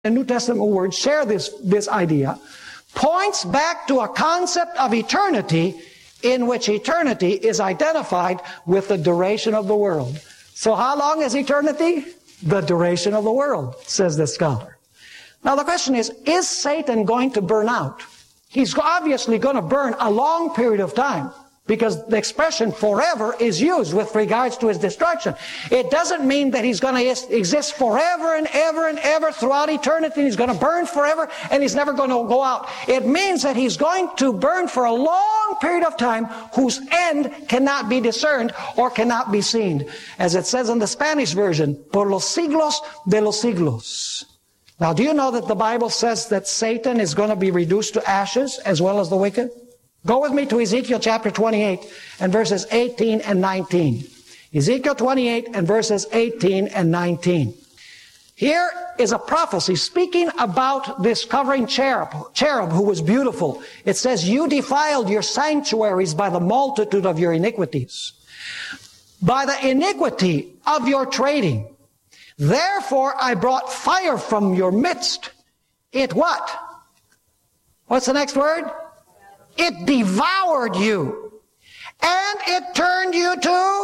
and New Testament words share this idea, points back to a concept of eternity in which eternity is identified with the duration of the world. So how long is eternity? The duration of the world, says this scholar. Now the question is Satan going to burn out? He's obviously going to burn a long period of time, because the expression forever is used with regards to his destruction. It doesn't mean that he's going to exist forever and ever and ever throughout eternity. He's going to burn forever and he's never going to go out. It means that he's going to burn for a long period of time whose end cannot be discerned or cannot be seen. As it says in the Spanish version, por los siglos de los siglos. Now, do you know that the Bible says that Satan is going to be reduced to ashes as well as the wicked? Go with me to Ezekiel chapter 28 and verses 18 and 19. Ezekiel 28 and verses 18 and 19. Here is a prophecy speaking about this covering cherub who was beautiful. It says, you defiled your sanctuaries by the multitude of your iniquities, by the iniquity of your trading. Therefore I brought fire from your midst. It what? What's the next word? It devoured you, and it turned you to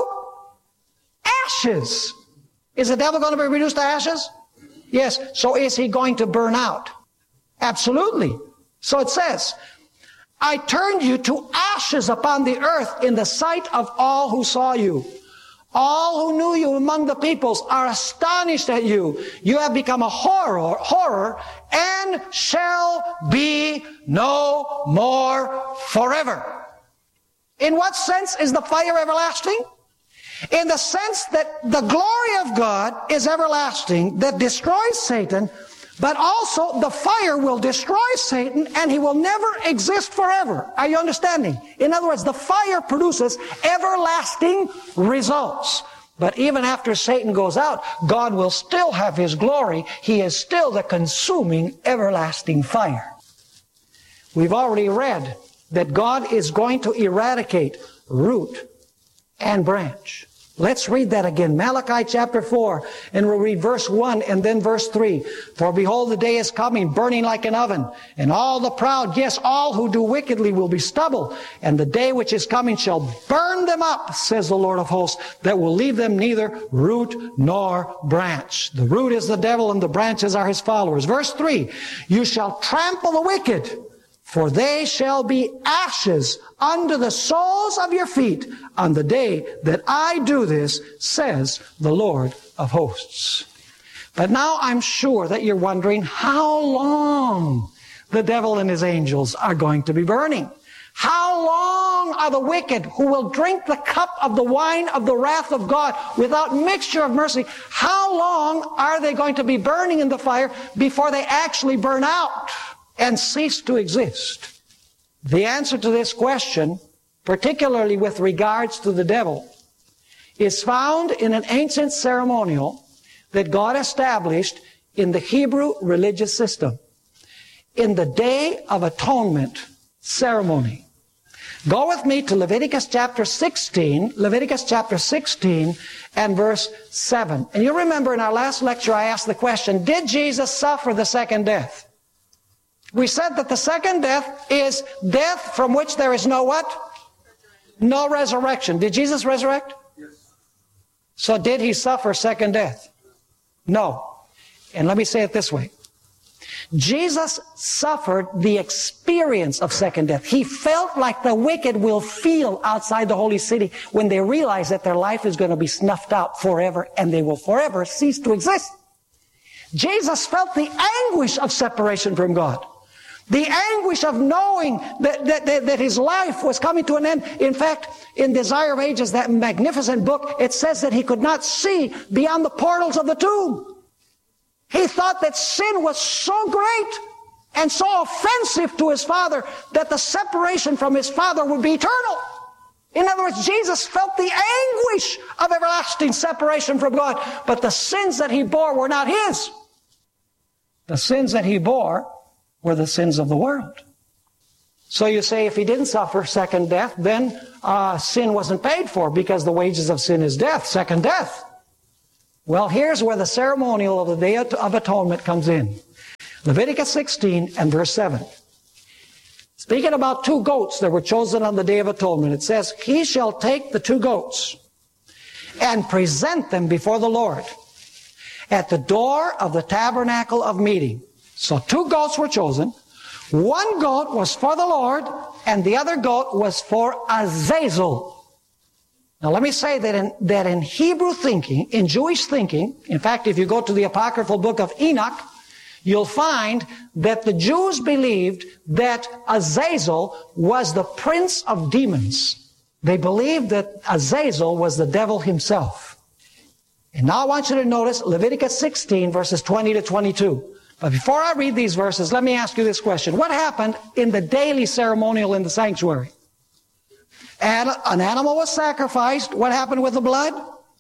ashes. Is the devil going to be reduced to ashes? Yes. So is he going to burn out? Absolutely. So it says, I turned you to ashes upon the earth in the sight of all who saw you. All who knew you among the peoples are astonished at you. You have become a horror, and shall be no more forever. In what sense is the fire everlasting? In the sense that the glory of God is everlasting, that destroys Satan, but also the fire will destroy Satan and he will never exist forever. Are you understanding? In other words, the fire produces everlasting results. But even after Satan goes out, God will still have his glory. He is still the consuming everlasting fire. We've already read that God is going to eradicate root and branch. Let's read that again. Malachi chapter 4, and we'll read verse 1 and then verse 3. For behold, the day is coming, burning like an oven, and all the proud, yes, all who do wickedly will be stubble. And the day which is coming shall burn them up, says the Lord of hosts, that will leave them neither root nor branch. The root is the devil, and the branches are his followers. Verse 3, you shall trample the wicked, for they shall be ashes under the soles of your feet on the day that I do this, says the Lord of hosts. But now I'm sure that you're wondering how long the devil and his angels are going to be burning. How long are the wicked who will drink the cup of the wine of the wrath of God without mixture of mercy? How long are they going to be burning in the fire before they actually burn out and cease to exist? The answer to this question, particularly with regards to the devil, is found in an ancient ceremonial that God established in the Hebrew religious system, in the Day of Atonement ceremony. Go with me to Leviticus chapter 16 and verse 7. And you remember in our last lecture I asked the question, did Jesus suffer the second death? We said that the second death is death from which there is no what? No resurrection. Did Jesus resurrect? Yes. So did he suffer second death? No. And let me say it this way. Jesus suffered the experience of second death. He felt like the wicked will feel outside the holy city when they realize that their life is going to be snuffed out forever and they will forever cease to exist. Jesus felt the anguish of separation from God. The anguish of knowing that his life was coming to an end. In fact, in Desire of Ages, that magnificent book, it says that he could not see beyond the portals of the tomb. He thought that sin was so great and so offensive to his Father that the separation from his Father would be eternal. In other words, Jesus felt the anguish of everlasting separation from God, but the sins that he bore were not his. The sins that he bore were the sins of the world. So you say if he didn't suffer second death, then sin wasn't paid for because the wages of sin is death, second death. Well, here's where the ceremonial of the Day of Atonement comes in. Leviticus 16 and verse 7. Speaking about 2 goats that were chosen on the Day of Atonement, it says, he shall take the 2 goats and present them before the Lord at the door of the tabernacle of meeting. So 2 goats were chosen. 1 goat was for the Lord, and the other goat was for Azazel. Now let me say that in Hebrew thinking, in Jewish thinking, in fact, if you go to the apocryphal book of Enoch, you'll find that the Jews believed that Azazel was the prince of demons. They believed that Azazel was the devil himself. And now I want you to notice Leviticus 16, verses 20 to 22. But before I read these verses, let me ask you this question. What happened in the daily ceremonial in the sanctuary? And an animal was sacrificed. What happened with the blood?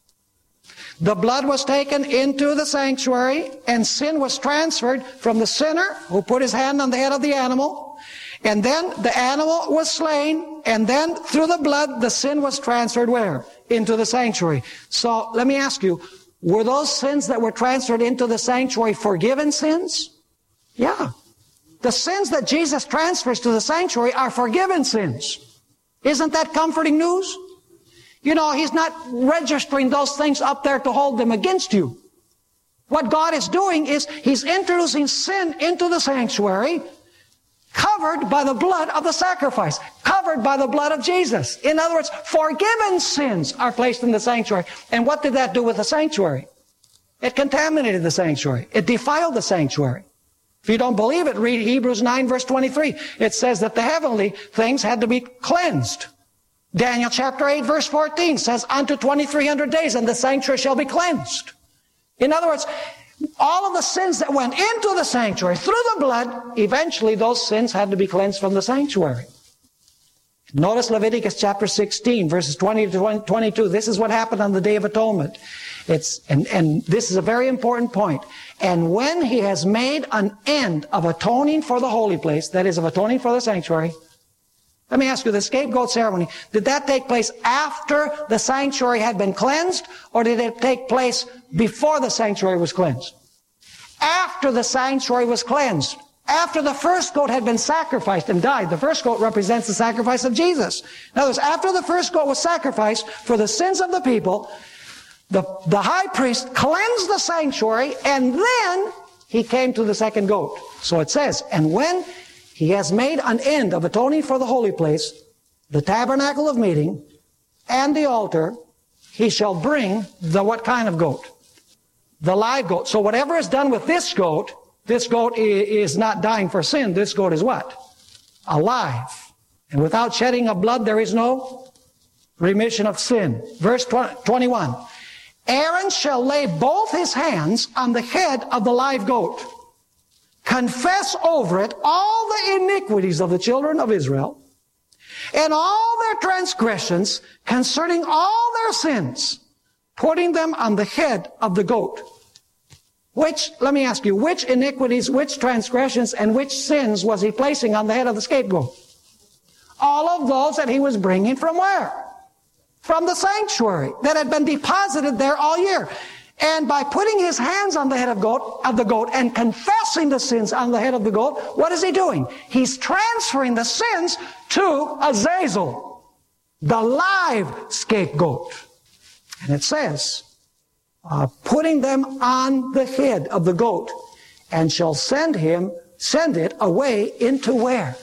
The blood was taken into the sanctuary, and sin was transferred from the sinner who put his hand on the head of the animal, and then the animal was slain, and then through the blood, the sin was transferred where? Into the sanctuary. So let me ask you, were those sins that were transferred into the sanctuary forgiven sins? Yeah. The sins that Jesus transfers to the sanctuary are forgiven sins. Isn't that comforting news? You know, He's not registering those things up there to hold them against you. What God is doing is He's introducing sin into the sanctuary, covered by the blood of the sacrifice, covered by the blood of Jesus. In other words, forgiven sins are placed in the sanctuary. And what did that do with the sanctuary? It contaminated the sanctuary. It defiled the sanctuary. If you don't believe it, read Hebrews 9, verse 23. It says that the heavenly things had to be cleansed. Daniel chapter 8, verse 14 says, unto 2,300 days, and the sanctuary shall be cleansed. In other words, all of the sins that went into the sanctuary through the blood, eventually those sins had to be cleansed from the sanctuary. Notice Leviticus chapter 16, verses 20 to 22. This is what happened on the Day of Atonement. And this is a very important point. And when he has made an end of atoning for the holy place, that is, of atoning for the sanctuary, let me ask you, the scapegoat ceremony, did that take place after the sanctuary had been cleansed, or did it take place before the sanctuary was cleansed? After the sanctuary was cleansed. After the first goat had been sacrificed and died. The first goat represents the sacrifice of Jesus. In other words, after the first goat was sacrificed for the sins of the people, the high priest cleansed the sanctuary, and then he came to the second goat. So it says, and when he has made an end of atoning for the holy place, the tabernacle of meeting, and the altar, he shall bring the what kind of goat? The live goat. So whatever is done with this goat is not dying for sin. This goat is what? Alive. And without shedding of blood, there is no remission of sin. Verse 21. Aaron shall lay both his hands on the head of the live goat, confess over it all the iniquities of the children of Israel, and all their transgressions concerning all their sins, putting them on the head of the goat. Let me ask you, which iniquities, which transgressions, and which sins was he placing on the head of the scapegoat? All of those that he was bringing from where? From the sanctuary that had been deposited there all year. And by putting his hands on the head of the goat and confessing the sins on the head of the goat, what is he doing? He's transferring the sins to Azazel, the live scapegoat. And it says, putting them on the head of the goat, and shall send it away into where?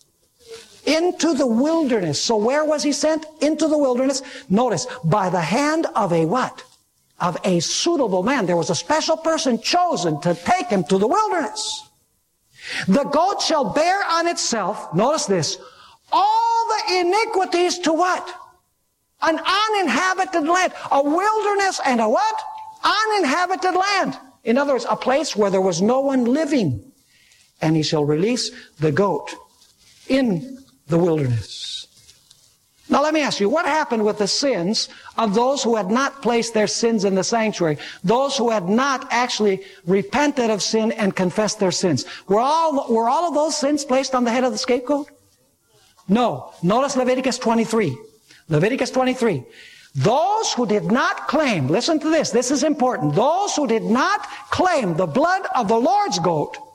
Into the wilderness. So where was he sent? Into the wilderness. Notice, by the hand of a what? Of a suitable man. There was a special person chosen to take him to the wilderness. The goat shall bear on itself, notice this, all the iniquities to what? An uninhabited land. A wilderness and a what? Uninhabited land. In other words, a place where there was no one living. And he shall release the goat in the wilderness. Now let me ask you, what happened with the sins of those who had not placed their sins in the sanctuary? Those who had not actually repented of sin and confessed their sins. Were all of those sins placed on the head of the scapegoat? No. Notice Leviticus 23. Leviticus 23. Those who did not claim, listen to this is important. Those who did not claim the blood of the Lord's goat,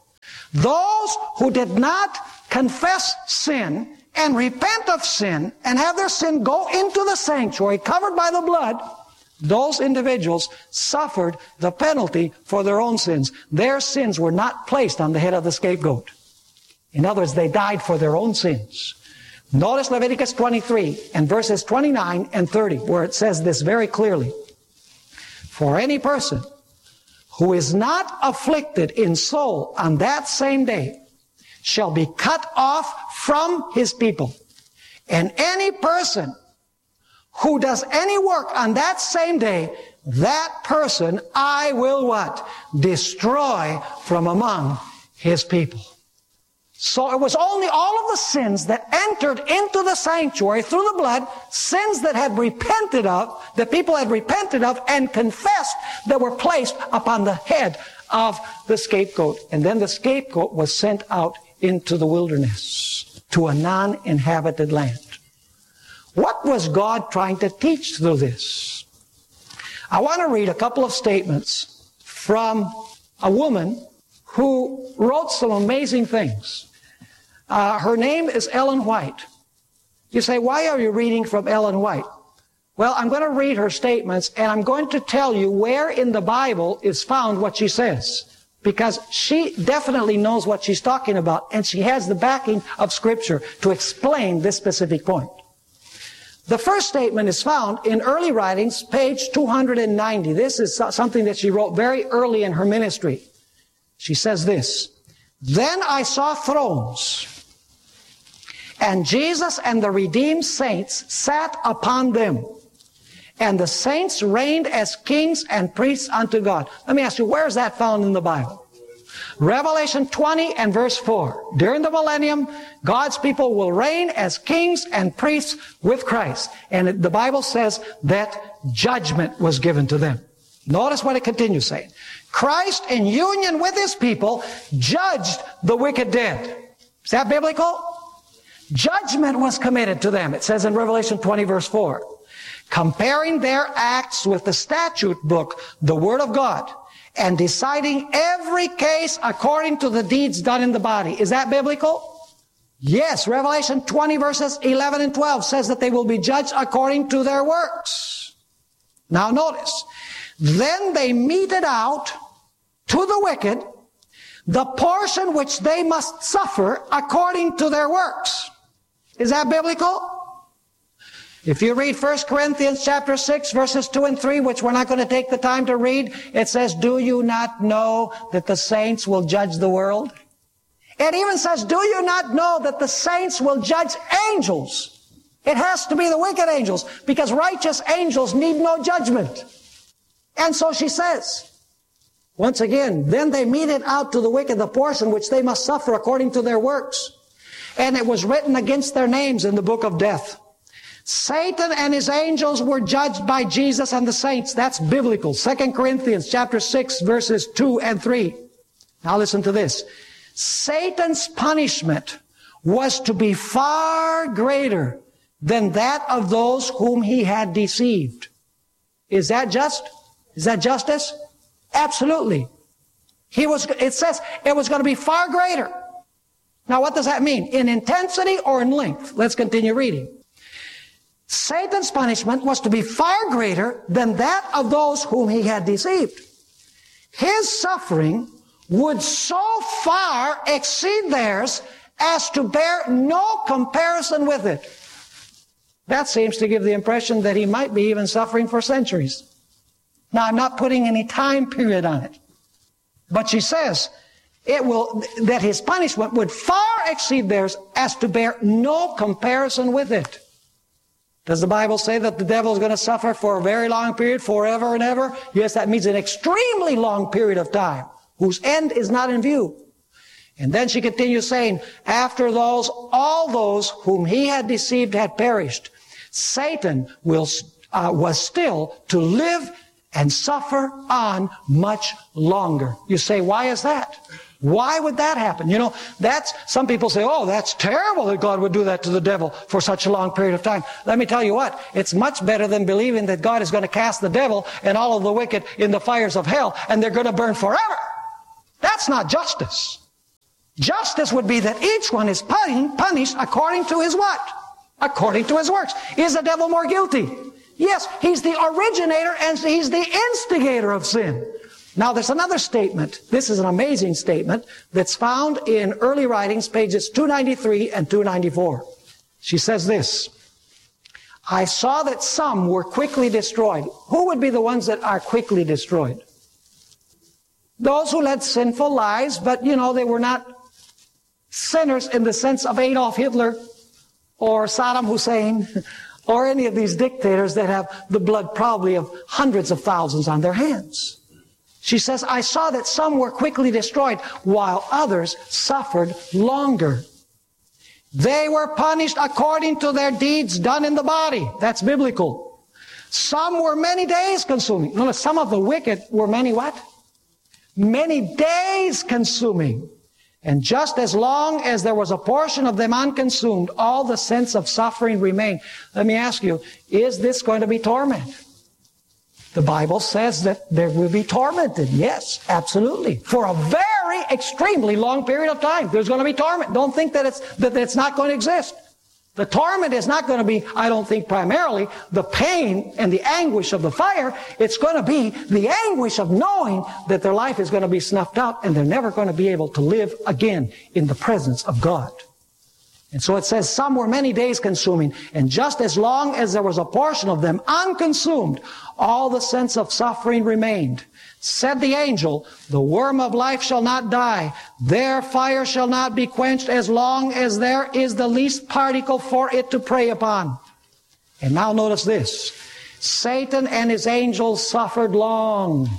Those who did not confess sin and repent of sin and have their sin go into the sanctuary covered by the blood, those individuals suffered the penalty for their own sins. Their sins were not placed on the head of the scapegoat. In other words, they died for their own sins. Notice Leviticus 23 and verses 29 and 30, where it says this very clearly. For any person who is not afflicted in soul on that same day shall be cut off from his people. And any person who does any work on that same day, that person I will what? Destroy from among his people. So it was only all of the sins that entered into the sanctuary through the blood, sins that had repented of, that people had repented of and confessed, that were placed upon the head of the scapegoat. And then the scapegoat was sent out into the wilderness to a non-inhabited land. What was God trying to teach through this? I want to read a couple of statements from a woman who wrote some amazing things. Her name is Ellen White. You say, why are you reading from Ellen White? Well, I'm going to read her statements, and I'm going to tell you where in the Bible is found what she says. Because she definitely knows what she's talking about, and she has the backing of Scripture to explain this specific point. The first statement is found in Early Writings, page 290. This is something that she wrote very early in her ministry. She says this, "Then I saw thrones, and Jesus and the redeemed saints sat upon them, and the saints reigned as kings and priests unto God." Let me ask you, where is that found in the Bible? Revelation 20 and verse 4. During the millennium, God's people will reign as kings and priests with Christ. And the Bible says that judgment was given to them. Notice what it continues saying. Christ, in union with his people, judged the wicked dead. Is that biblical? Judgment was committed to them. It says in Revelation 20 verse 4. Comparing their acts with the statute book, the Word of God, and deciding every case according to the deeds done in the body. Is that biblical? Yes. Revelation 20 verses 11 and 12 says that they will be judged according to their works. Now notice. Then they meted out to the wicked the portion which they must suffer according to their works. Is that biblical? If you read 1 Corinthians chapter 6 verses 2 and 3, which we're not going to take the time to read, it says, "Do you not know that the saints will judge the world?" It even says, "Do you not know that the saints will judge angels?" It has to be the wicked angels, because righteous angels need no judgment. And so she says, once again, "Then they meted out to the wicked the portion which they must suffer according to their works. And it was written against their names in the book of death. Satan and his angels were judged by Jesus and the saints." That's biblical. 2 Corinthians chapter 6 verses 2 and 3. Now listen to this. Satan's punishment was to be far greater than that of those whom he had deceived. Is that just? Is that justice? Absolutely. It says it was going to be far greater. Now what does that mean? In intensity or in length? Let's continue reading. Satan's punishment was to be far greater than that of those whom he had deceived. His suffering would so far exceed theirs as to bear no comparison with it. That seems to give the impression that he might be even suffering for centuries. Now, I'm not putting any time period on it. But she says that his punishment would far exceed theirs as to bear no comparison with it. Does the Bible say that the devil is going to suffer for a very long period, forever and ever? Yes, that means an extremely long period of time, whose end is not in view. And then she continues saying, after all those whom he had deceived had perished, Satan was still to live and suffer on much longer. You say, why is that? Why would that happen? You know, some people say, oh, that's terrible that God would do that to the devil for such a long period of time. Let me tell you what, it's much better than believing that God is going to cast the devil and all of the wicked in the fires of hell and they're going to burn forever. That's not justice. Justice would be that each one is punished according to his what? According to his works. Is the devil more guilty? Yes, he's the originator and he's the instigator of sin. Now there's another statement. This is an amazing statement that's found in early writings, pages 293 and 294. She says this, I saw that some were quickly destroyed. Who would be the ones that are quickly destroyed? Those who led sinful lives, but they were not sinners in the sense of Adolf Hitler or Saddam Hussein or any of these dictators that have the blood probably of hundreds of thousands on their hands. She says, I saw that some were quickly destroyed while others suffered longer. They were punished according to their deeds done in the body. That's biblical. Some were many days consuming. Notice some of the wicked were many what? Many days consuming. And just as long as there was a portion of them unconsumed, all the sense of suffering remained. Let me ask you, is this going to be torment? The Bible says that there will be tormented. Yes, absolutely. For a very extremely long period of time, there's going to be torment. Don't think that it's not going to exist. The torment is not going to be, I don't think, primarily the pain and the anguish of the fire. It's going to be the anguish of knowing that their life is going to be snuffed out and they're never going to be able to live again in the presence of God. And so it says, some were many days consuming, and just as long as there was a portion of them unconsumed, all the sense of suffering remained. Said the angel, the worm of life shall not die. Their fire shall not be quenched as long as there is the least particle for it to prey upon. And now notice this. Satan and his angels suffered long.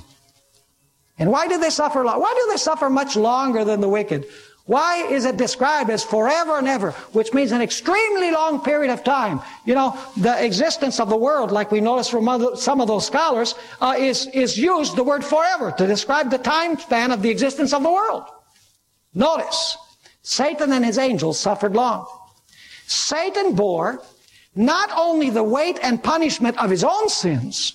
And why did they suffer long? Why do they suffer much longer than the wicked? Why is it described as forever and ever, which means an extremely long period of time? The existence of the world, like we notice from some of those scholars, is used, the word forever, to describe the time span of the existence of the world. Notice, Satan and his angels suffered long. Satan bore not only the weight and punishment of his own sins,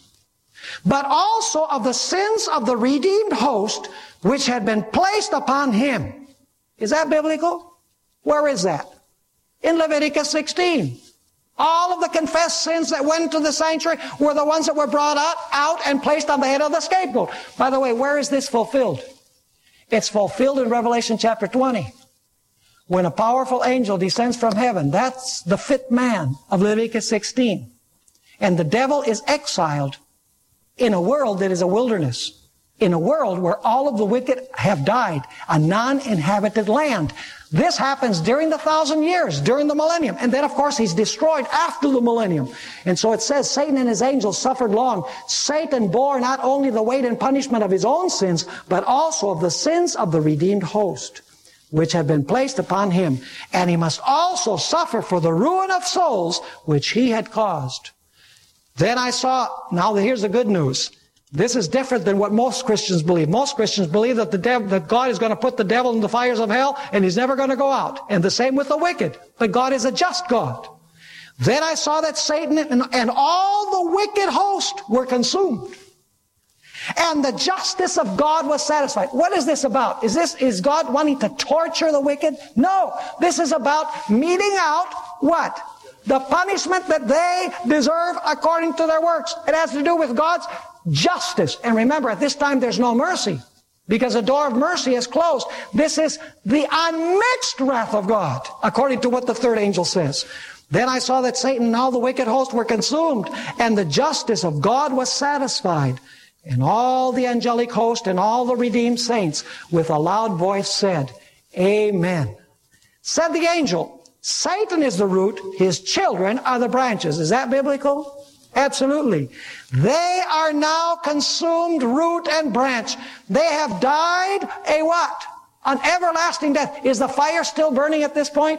but also of the sins of the redeemed host which had been placed upon him. Is that biblical? Where is that? In Leviticus 16. All of the confessed sins that went into the sanctuary were the ones that were brought out and placed on the head of the scapegoat. By the way, where is this fulfilled? It's fulfilled in Revelation chapter 20. When a powerful angel descends from heaven, that's the fifth man of Leviticus 16. And the devil is exiled in a world that is a wilderness. In a world where all of the wicked have died, a non-inhabited land. This happens during the 1,000 years, during the millennium. And then, of course, he's destroyed after the millennium. And so it says, Satan and his angels suffered long. Satan bore not only the weight and punishment of his own sins, but also of the sins of the redeemed host, which have been placed upon him. And he must also suffer for the ruin of souls, which he had caused. Then I saw, now here's the good news. This is different than what most Christians believe. Most Christians believe that that God is going to put the devil in the fires of hell and he's never going to go out. And the same with the wicked. But God is a just God. Then I saw that Satan and all the wicked host were consumed. And the justice of God was satisfied. What is this about? Is God wanting to torture the wicked? No. This is about meting out what? The punishment that they deserve according to their works. It has to do with God's justice. And remember, at this time there's no mercy, because the door of mercy is closed. This is the unmixed wrath of God, according to what the third angel says. Then I saw that Satan and all the wicked host were consumed, and the justice of God was satisfied. And all the angelic host and all the redeemed saints with a loud voice said, Amen. Said the angel, Satan is the root, his children are the branches. Is that biblical? Absolutely. They are now consumed root and branch. They have died a what? An everlasting death. Is the fire still burning at this point?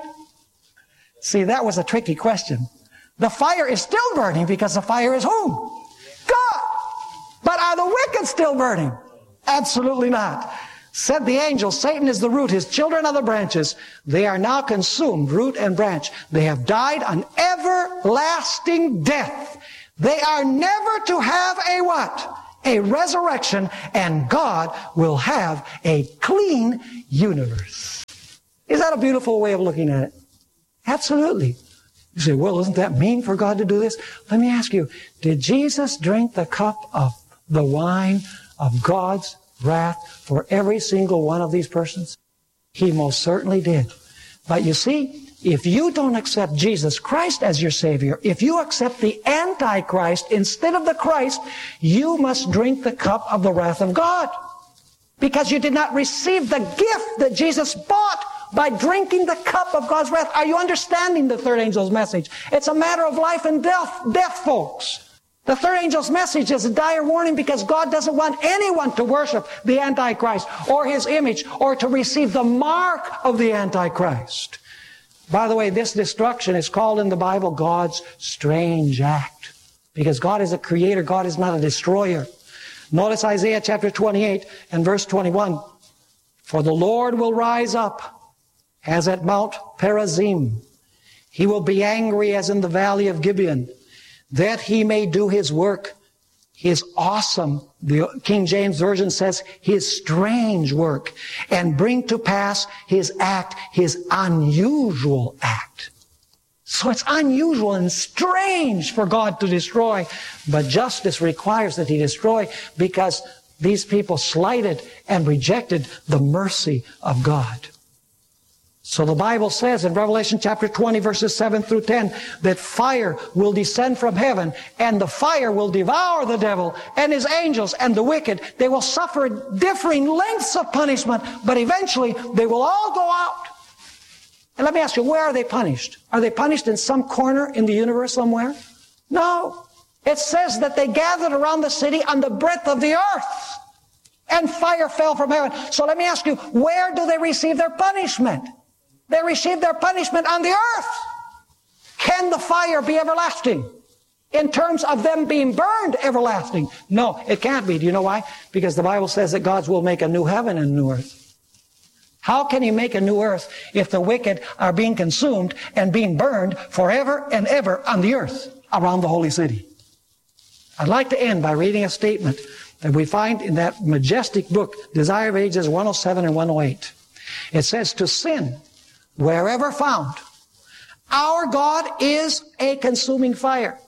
See, that was a tricky question. The fire is still burning because the fire is whom? God. But are the wicked still burning? Absolutely not. Said the angel, Satan is the root, his children are the branches. They are now consumed, root and branch. They have died an everlasting death. They are never to have a what? A resurrection, and God will have a clean universe. that a beautiful way of looking at it? Absolutely. You say, well, isn't that mean for God to do this? Let me ask you, did Jesus drink the cup of the wine of God's wrath for every single one of these persons? He most certainly did. But you see, if you don't accept Jesus Christ as your Savior, if you accept the Antichrist instead of the Christ, you must drink the cup of the wrath of God. Because you did not receive the gift that Jesus bought by drinking the cup of God's wrath. Are you understanding the third angel's message? It's a matter of life and death, folks. The third angel's message is a dire warning because God doesn't want anyone to worship the Antichrist or his image or to receive the mark of the Antichrist. By the way, this destruction is called in the Bible God's strange act. Because God is a creator, God is not a destroyer. Notice Isaiah chapter 28 and verse 21. For the Lord will rise up as at Mount Perazim. He will be angry as in the valley of Gibeon, that he may do his work, his awesome, the King James Version says, his strange work, and bring to pass his act, his unusual act. So it's unusual and strange for God to destroy, but justice requires that he destroy because these people slighted and rejected the mercy of God. So the Bible says in Revelation chapter 20 verses 7 through 10 that fire will descend from heaven and the fire will devour the devil and his angels and the wicked. They will suffer differing lengths of punishment, but eventually they will all go out. And let me ask you, where are they punished? Are they punished in some corner in the universe somewhere? No. It says that they gathered around the city on the breadth of the earth and fire fell from heaven. So let me ask you, where do they receive their punishment? They receive their punishment on the earth. Can the fire be everlasting? In terms of them being burned everlasting? No, it can't be. Do you know why? Because the Bible says that God will make a new heaven and a new earth. How can he make a new earth if the wicked are being consumed and being burned forever and ever on the earth around the holy city? I'd like to end by reading a statement that we find in that majestic book, Desire of Ages 107 and 108. It says, to sin, wherever found, our God is a consuming fire.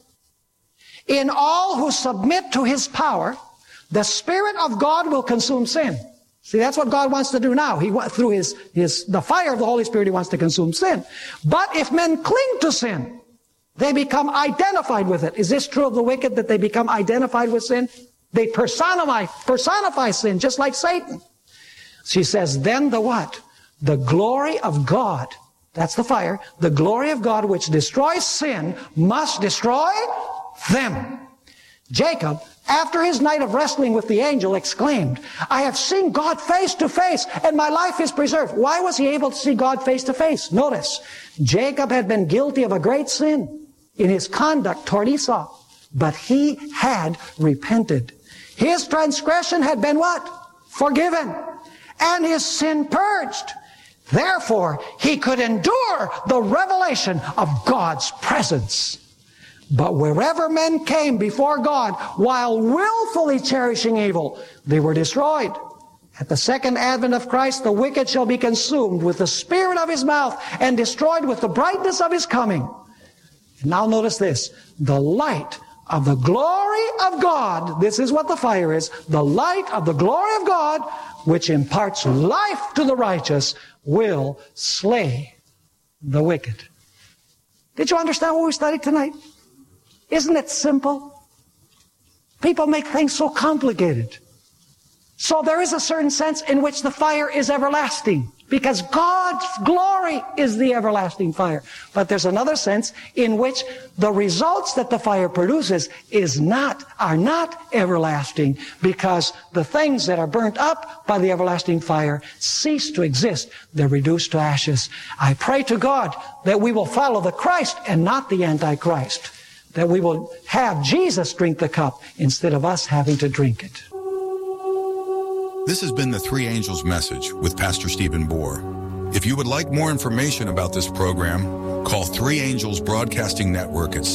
In all who submit to his power, the Spirit of God will consume sin. See, that's what God wants to do now. Through the fire of the Holy Spirit, he wants to consume sin. But if men cling to sin, they become identified with it. Is this true of the wicked, that they become identified with sin? They personify sin, just like Satan. She says, then the what? The glory of God, that's the fire, the glory of God which destroys sin must destroy them. Jacob, after his night of wrestling with the angel, exclaimed, I have seen God face to face, and my life is preserved. Why was he able to see God face to face? Notice, Jacob had been guilty of a great sin in his conduct toward Esau, but he had repented. His transgression had been what? Forgiven. And his sin purged. Therefore, he could endure the revelation of God's presence. But wherever men came before God while willfully cherishing evil, they were destroyed. At the second advent of Christ, the wicked shall be consumed with the spirit of his mouth and destroyed with the brightness of his coming. And now notice this, the light of the glory of God, this is what the fire is, the light of the glory of God, which imparts life to the righteous, will slay the wicked. Did you understand what we studied tonight? Isn't it simple? People make things so complicated. So there is a certain sense in which the fire is everlasting, because God's glory is the everlasting fire. But there's another sense in which the results that the fire produces are not everlasting, because the things that are burnt up by the everlasting fire cease to exist. They're reduced to ashes. I pray to God that we will follow the Christ and not the Antichrist, that we will have Jesus drink the cup instead of us having to drink it. This has been the Three Angels Message with Pastor Stephen Bohr. If you would like more information about this program, call Three Angels Broadcasting Network at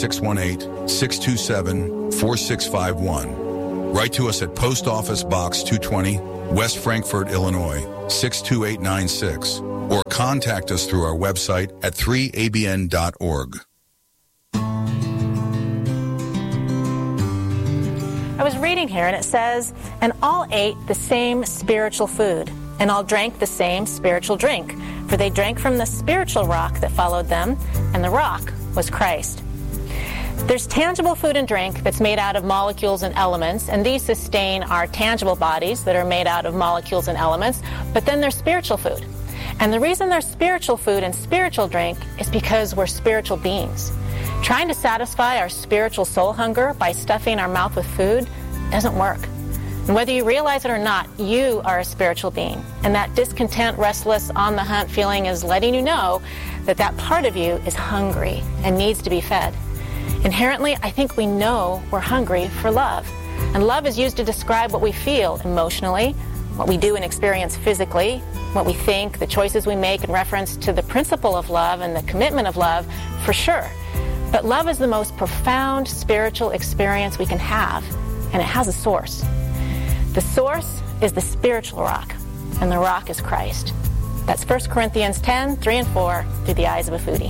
618-627-4651. Write to us at Post Office Box 220, West Frankfort, Illinois, 62896. or contact us through our website at 3abn.org. I was reading here and it says, and all ate the same spiritual food, and all drank the same spiritual drink, for they drank from the spiritual rock that followed them, and the rock was Christ. There's tangible food and drink that's made out of molecules and elements, and these sustain our tangible bodies that are made out of molecules and elements, but then there's spiritual food. And the reason there's spiritual food and spiritual drink is because we're spiritual beings. Trying to satisfy our spiritual soul hunger by stuffing our mouth with food doesn't work. And whether you realize it or not, you are a spiritual being. And that discontent, restless, on the hunt feeling is letting you know that that part of you is hungry and needs to be fed. Inherently, I think we know we're hungry for love. And love is used to describe what we feel emotionally, what we do and experience physically, what we think, the choices we make in reference to the principle of love and the commitment of love, for sure. But love is the most profound spiritual experience we can have, and it has a source. The source is the spiritual rock, and the rock is Christ. That's 1 Corinthians 10, 3 and 4, through the eyes of a foodie.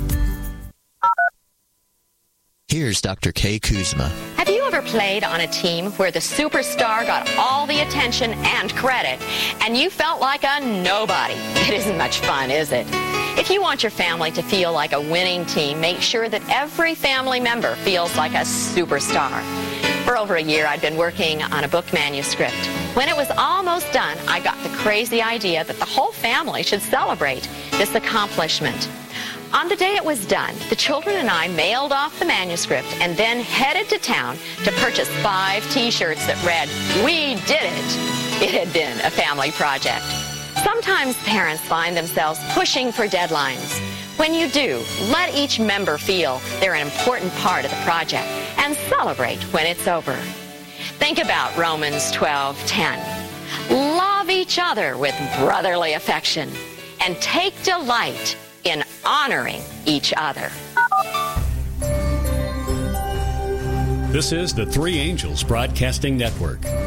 Here's Dr. Kay Kuzma. Have you ever played on a team where the superstar got all the attention and credit, and you felt like a nobody? It isn't much fun, is it? If you want your family to feel like a winning team, make sure that every family member feels like a superstar. For over a year, I'd been working on a book manuscript. When it was almost done, I got the crazy idea that the whole family should celebrate this accomplishment. On the day it was done, the children and I mailed off the manuscript and then headed to town to purchase 5 T-shirts that read, "We did it." It had been a family project. Sometimes parents find themselves pushing for deadlines. When you do, let each member feel they're an important part of the project and celebrate when it's over. Think about Romans 12:10. Love each other with brotherly affection and take delight in honoring each other. This is the Three Angels Broadcasting Network.